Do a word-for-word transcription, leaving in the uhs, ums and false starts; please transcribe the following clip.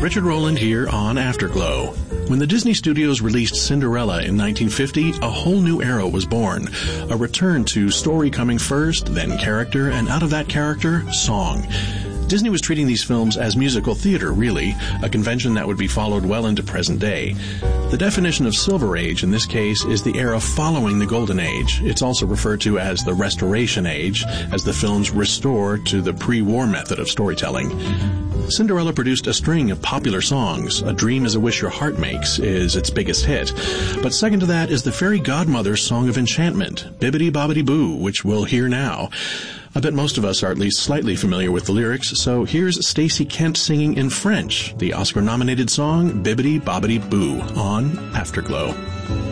Richard Rowland here on Afterglow. When the Disney Studios released Cinderella in nineteen fifty, a whole new era was born. A return to story coming first, then character, and out of that character, song. Disney was treating these films as musical theater, really, a convention that would be followed well into present day. The definition of Silver Age in this case is the era following the Golden Age. It's also referred to as the Restoration Age, as the films restore to the pre-war method of storytelling. Cinderella produced a string of popular songs. A Dream is a Wish Your Heart Makes is its biggest hit. But second to that is the Fairy Godmother's Song of Enchantment, Bibbidi Bobbidi Boo, which we'll hear now. I bet most of us are at least slightly familiar with the lyrics, so here's Stacey Kent singing in French, the Oscar-nominated song Bibbidi Bobbidi Boo on Afterglow.